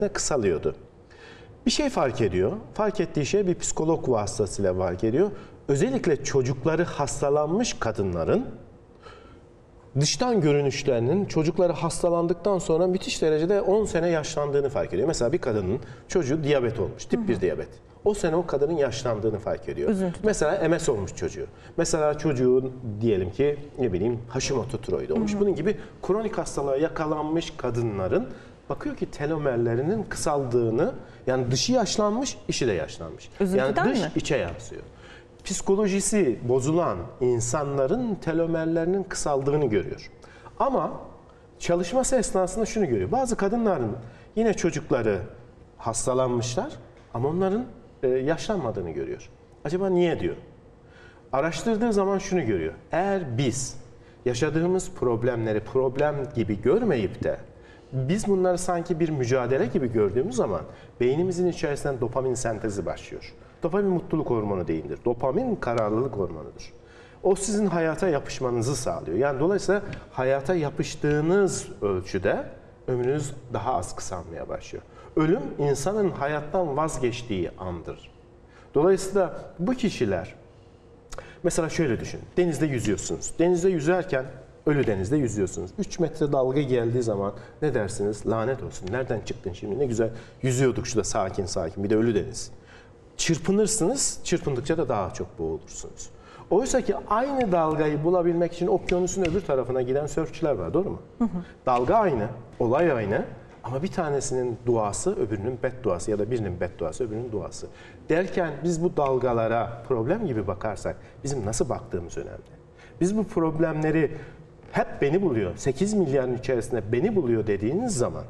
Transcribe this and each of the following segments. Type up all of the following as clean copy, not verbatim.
kısalıyordu. Bir şey fark ediyor. Fark ettiği şey bir psikolog vasıtasıyla fark ediyor. Özellikle çocukları hastalanmış kadınların dıştan görünüşlerinin çocukları hastalandıktan sonra müthiş derecede 10 sene yaşlandığını fark ediyor. Mesela bir kadının çocuğu diyabet olmuş, tip 1 diyabet. O sene o kadının yaşlandığını fark ediyor. Üzüntü. Mesela MS olmuş çocuğu. Mesela çocuğun diyelim ki ne bileyim Hashimoto tiroid olmuş. Bunun gibi kronik hastalığa yakalanmış kadınların bakıyor ki telomerlerinin kısaldığını, yani dışı yaşlanmış, içi de yaşlanmış. Üzüntüden yani dış mi? içe yansıyor. Psikolojisi bozulan insanların telomerlerinin kısaldığını görüyor. Ama çalışması esnasında şunu görüyor. Bazı kadınların yine çocukları hastalanmışlar ama onların yaşlanmadığını görüyor. Acaba niye diyor? Araştırdığı zaman şunu görüyor. Eğer biz yaşadığımız problemleri problem gibi görmeyip de biz bunları sanki bir mücadele gibi gördüğümüz zaman beynimizin içerisinden dopamin sentezi başlıyor. Dopamin mutluluk hormonu değildir. Dopamin kararlılık hormonudur. O sizin hayata yapışmanızı sağlıyor. Yani dolayısıyla hayata yapıştığınız ölçüde ömrünüz daha az kısalmaya başlıyor. Ölüm insanın hayattan vazgeçtiği andır. Dolayısıyla bu kişiler mesela şöyle düşün. Denizde yüzüyorsunuz. Denizde yüzerken ölü denizde yüzüyorsunuz. 3 metre dalga geldiği zaman ne dersiniz? Lanet olsun. Nereden çıktın şimdi? Ne güzel yüzüyorduk şurada sakin sakin. Bir de ölü deniz. Çırpınırsınız. Çırpındıkça da daha çok boğulursunuz. Oysa ki aynı dalgayı bulabilmek için okyanusun öbür tarafına giden sörfçüler var. Doğru mu? Dalga aynı. Olay aynı. Ama bir tanesinin duası öbürünün bedduası ya da birinin bedduası öbürünün duası. Derken biz bu dalgalara problem gibi bakarsak bizim nasıl baktığımız önemli. Biz bu problemleri hep beni buluyor, 8 milyarın içerisinde beni buluyor dediğiniz zaman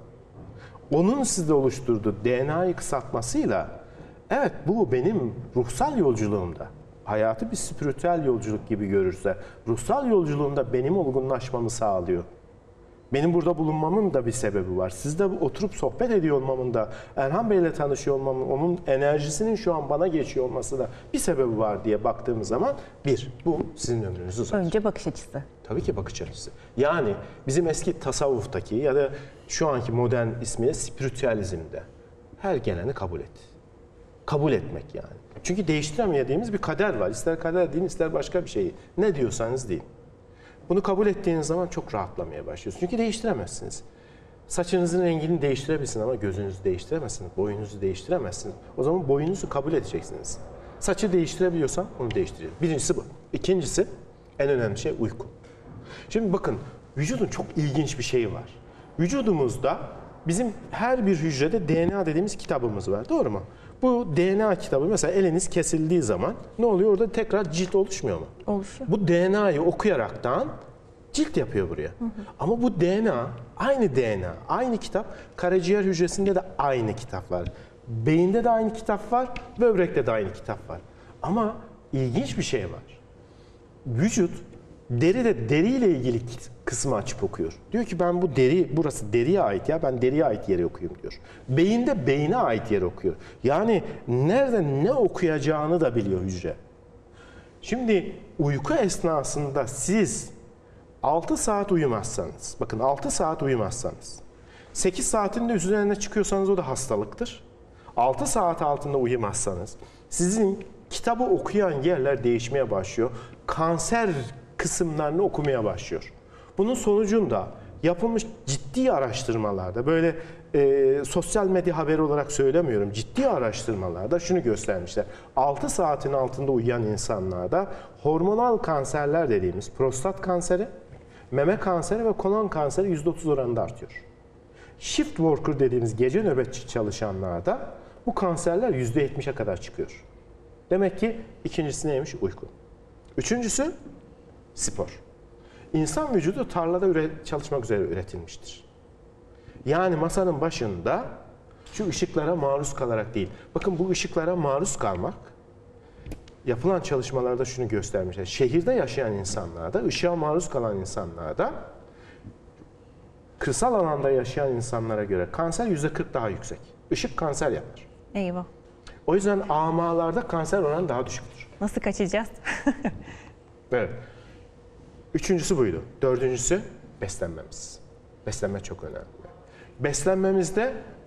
onun sizde oluşturduğu DNA'yı kısaltmasıyla evet bu benim ruhsal yolculuğumda, hayatı bir spiritüel yolculuk gibi görürse ruhsal yolculuğumda benim olgunlaşmamı sağlıyor. Benim burada bulunmamın da bir sebebi var. Sizde oturup sohbet ediyor olmamın da, Erhan Bey'le tanışıyor olmamın, onun enerjisinin şu an bana geçiyor olması da bir sebebi var diye baktığımız zaman bu sizin ömrünüzü uzatır. Önce bakış açısı. Tabii ki bakış açısı. Yani bizim eski tasavvuftaki ya da şu anki modern ismiyle spiritüalizmde her geleni kabul et. Kabul etmek yani. Çünkü değiştiremediğimiz bir kader var. İster kader deyin, ister başka bir şey. Ne diyorsanız deyin. Bunu kabul ettiğiniz zaman çok rahatlamaya başlıyorsunuz. Çünkü değiştiremezsiniz. Saçınızın rengini değiştirebilirsiniz ama gözünüzü değiştiremezsiniz. Boyunuzu değiştiremezsiniz. O zaman boyunuzu kabul edeceksiniz. Saçı değiştirebiliyorsan onu değiştiriyor. Birincisi bu. İkincisi en önemli şey uyku. Şimdi bakın vücudun çok ilginç bir şeyi var. Vücudumuzda bizim her bir hücrede DNA dediğimiz kitabımız var. Doğru mu? Bu DNA kitabı mesela eliniz kesildiği zaman ne oluyor? Orada tekrar cilt oluşmuyor mu? Oluşuyor. Bu DNA'yı okuyaraktan cilt yapıyor buraya. Ama bu DNA, aynı kitap karaciğer hücresinde de aynı kitap var. Beyinde de aynı kitap var, böbrekte de aynı kitap var. Ama ilginç bir şey var. Vücut deriyle ilgili kısmı açıp okuyor. Diyor ki ben bu burası deriye ait ya, ben deriye ait yeri okuyayım diyor. Beyinde beyine ait yeri okuyor. Yani nerede ne okuyacağını da biliyor hücre. Şimdi uyku esnasında siz 6 saat uyumazsanız, bakın 6 saat uyumazsanız, 8 saatin de üzerine çıkıyorsanız o da hastalıktır. 6 saat altında uyumazsanız, sizin kitabı okuyan yerler değişmeye başlıyor. Kanser kısımlarını okumaya başlıyor. Bunun sonucunda yapılmış ciddi araştırmalarda, böyle sosyal medya haberi olarak söylemiyorum, ciddi araştırmalarda şunu göstermişler. 6 saatin altında uyuyan insanlarda hormonal kanserler dediğimiz prostat kanseri, meme kanseri ve kolon kanseri %30 oranında artıyor. Shift worker dediğimiz gece nöbetçi çalışanlarda bu kanserler %70'e kadar çıkıyor. Demek ki ikincisi neymiş? Uyku. Üçüncüsü spor. İnsan vücudu tarlada çalışmak üzere üretilmiştir. Yani masanın başında şu ışıklara maruz kalarak değil. Bakın bu ışıklara maruz kalmak, yapılan çalışmalarda şunu göstermişler. Şehirde yaşayan insanlarda, ışığa maruz kalan insanlarda, kırsal alanda yaşayan insanlara göre kanser %40 daha yüksek. Işık kanser yapar. Eyvah. O yüzden ağmalarda kanser oranı daha düşüktür. Nasıl kaçacağız? Evet. Üçüncüsü buydu. Dördüncüsü beslenmemiz. Beslenme çok önemli. Beslenmemizde